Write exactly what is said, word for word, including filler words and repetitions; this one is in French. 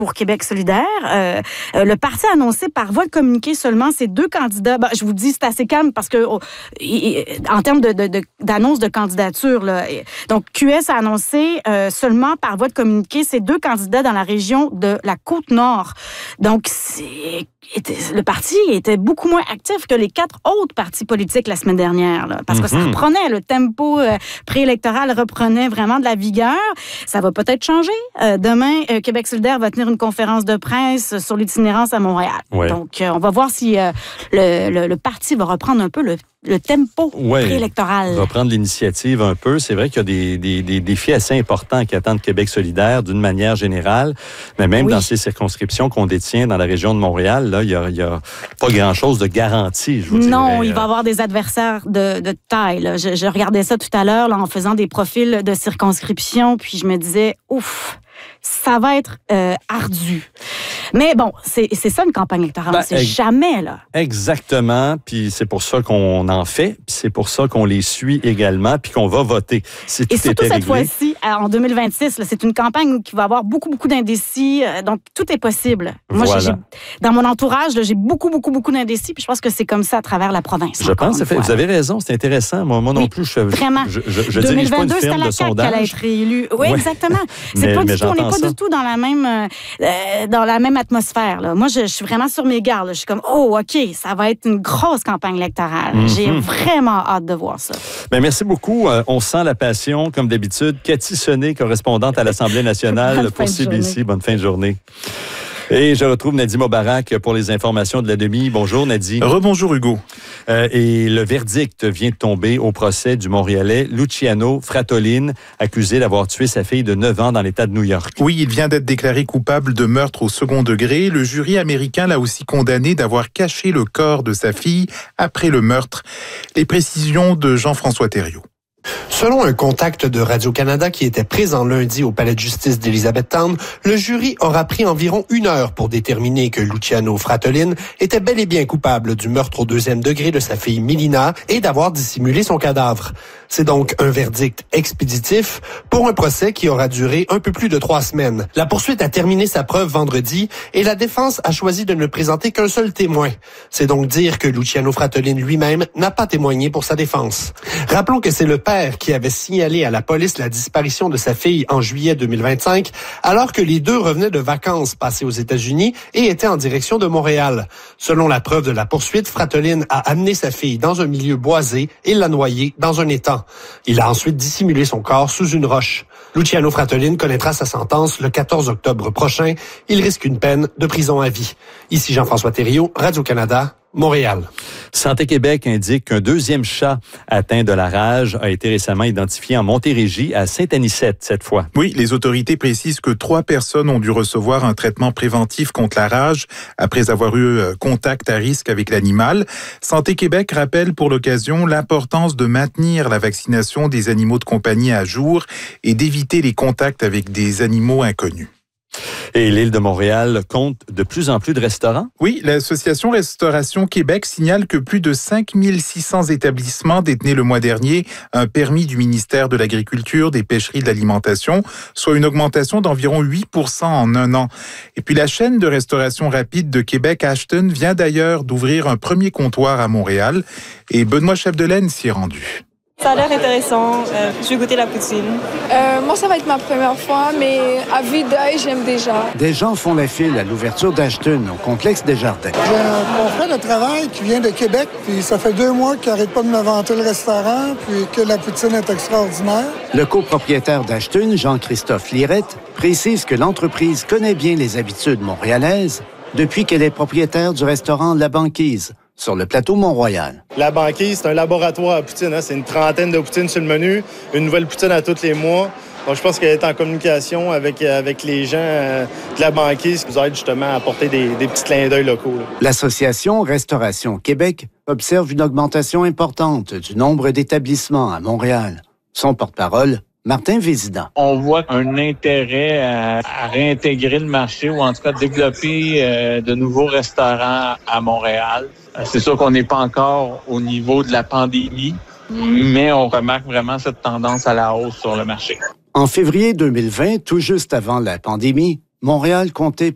pour Québec solidaire. Euh, euh, le parti a annoncé par voie de communiqué seulement ses deux candidats. Ben, je vous dis, c'est assez calme parce que oh, y, en termes de, de, de, d'annonce de candidature, là, donc Q S a annoncé euh, seulement par voie de communiqué ses deux candidats dans la région de la Côte-Nord. Donc, c'est, était, le parti était beaucoup moins actif que les quatre autres partis politiques la semaine dernière, là, parce que mm-hmm. ça reprenait, le tempo euh, préélectoral reprenait vraiment de la vigueur. Ça va peut-être changer. Euh, demain, euh, Québec solidaire va tenir une conférence de presse sur l'itinérance à Montréal. Ouais. Donc, euh, on va voir si euh, le, le, le parti va reprendre un peu le, le tempo ouais. préélectoral. Reprendre l'initiative un peu. C'est vrai qu'il y a des, des, des défis assez importants qui attendent Québec solidaire d'une manière générale, mais même oui. dans ces circonscriptions qu'on détient dans la région de Montréal, là, il n'y a, il y a pas grand-chose de garanti, je vous Non, dirais. il va y avoir des adversaires de, de taille. Là. Je, je regardais ça tout à l'heure là, en faisant des profils de circonscription, puis je me disais, ouf, ça va être euh, ardu. Mais bon, c'est, c'est ça une campagne électorale. Ben, c'est ex- jamais, là. Exactement. Puis c'est pour ça qu'on en fait. Puis c'est pour ça qu'on les suit également. Puis qu'on va voter. Si tout Et surtout était cette réglé. fois-ci, en deux mille vingt-six, là, c'est une campagne qui va avoir beaucoup, beaucoup d'indécis. Donc, tout est possible. Moi, voilà. j'ai, j'ai, dans mon entourage, là, j'ai beaucoup, beaucoup, beaucoup d'indécis. Puis je pense que c'est comme ça à travers la province. Je pense que fait, vous avez raison. C'est intéressant. Moi, moi non oui, plus, je, vraiment. je, je, je dirige pas une firme de sondage. Qu'elle a été réélue. Oui, ouais. exactement. C'est mais, pas mais du tout, on n'est pas ça. du tout dans la même, euh, dans la même atmosphère. Là. Moi, je, je suis vraiment sur mes gardes. Là. Je suis comme, oh, OK, ça va être une grosse campagne électorale. Mm-hmm. J'ai vraiment hâte de voir ça. Bien, merci beaucoup. Euh, on sent la passion, comme d'habitude. Cathy Sonnet, correspondante à l'Assemblée nationale pour C B C. Bonne fin de journée. Et je retrouve Nadim Obarak pour les informations de la demi. Bonjour, Nadim. Rebonjour, Hugo. Euh, et le verdict vient de tomber au procès du Montréalais Luciano Fratolin, accusé d'avoir tué sa fille de neuf ans dans l'État de New York. Oui, il vient d'être déclaré coupable de meurtre au second degré. Le jury américain l'a aussi condamné d'avoir caché le corps de sa fille après le meurtre. Les précisions de Jean-François Thériault. Selon un contact de Radio-Canada qui était présent lundi au palais de justice d'Elizabethtown, le jury aura pris environ une heure pour déterminer que Luciano Fratolin était bel et bien coupable du meurtre au deuxième degré de sa fille Melina et d'avoir dissimulé son cadavre. C'est donc un verdict expéditif pour un procès qui aura duré un peu plus de trois semaines. La poursuite a terminé sa preuve vendredi et la défense a choisi de ne présenter qu'un seul témoin. C'est donc dire que Luciano Fratolin lui-même n'a pas témoigné pour sa défense. Rappelons que c'est le père qui avait signalé à la police la disparition de sa fille en juillet deux mille vingt-cinq, alors que les deux revenaient de vacances passées aux États-Unis et étaient en direction de Montréal. Selon la preuve de la poursuite, Fratolin a amené sa fille dans un milieu boisé et l'a noyée dans un étang. Il a ensuite dissimulé son corps sous une roche. Luciano Fratolin connaîtra sa sentence le quatorze octobre prochain. Il risque une peine de prison à vie. Ici Jean-François Thériault, Radio-Canada, Montréal. Santé Québec indique qu'un deuxième chat atteint de la rage a été récemment identifié en Montérégie, à Saint-Anicette, cette fois. Oui, les autorités précisent que trois personnes ont dû recevoir un traitement préventif contre la rage après avoir eu contact à risque avec l'animal. Santé Québec rappelle pour l'occasion l'importance de maintenir la vaccination des animaux de compagnie à jour et d'éviter les contacts avec des animaux inconnus. Et l'île de Montréal compte de plus en plus de restaurants? Oui, l'association Restauration Québec signale que plus de cinq mille six cents établissements détenaient le mois dernier un permis du ministère de l'Agriculture, des Pêcheries et de l'Alimentation, soit une augmentation d'environ huit pour cent en un an. Et puis la chaîne de restauration rapide de Québec, Ashton, vient d'ailleurs d'ouvrir un premier comptoir à Montréal et Benoît Chapdelaine s'y est rendu. Ça a l'air intéressant. Euh, je vais goûter la poutine. Euh, moi, ça va être ma première fois, mais à vue d'œil, j'aime déjà. Des gens font la file à l'ouverture d'Ashton, au complexe Desjardins. J'ai un confrère de travail qui vient de Québec, puis ça fait deux mois qu'il n'arrête pas de me vanter le restaurant, puis que la poutine est extraordinaire. Le copropriétaire d'Ashton, Jean-Christophe Lirette, précise que l'entreprise connaît bien les habitudes montréalaises depuis qu'elle est propriétaire du restaurant La Banquise, sur le plateau Mont-Royal. La Banquise, c'est un laboratoire à poutine. Hein? C'est une trentaine de poutines sur le menu, une nouvelle poutine à tous les mois. Donc, je pense qu'elle est en communication avec, avec les gens euh, de la Banquise qui nous aident justement à apporter des, des petits clins d'œil locaux. Là. L'association Restauration Québec observe une augmentation importante du nombre d'établissements à Montréal. Son porte-parole, Martin Vézina. On voit un intérêt à, à réintégrer le marché ou en tout cas développer euh, de nouveaux restaurants à Montréal. C'est sûr qu'on n'est pas encore au niveau de la pandémie, mais on remarque vraiment cette tendance à la hausse sur le marché. En février deux mille vingt, tout juste avant la pandémie, Montréal comptait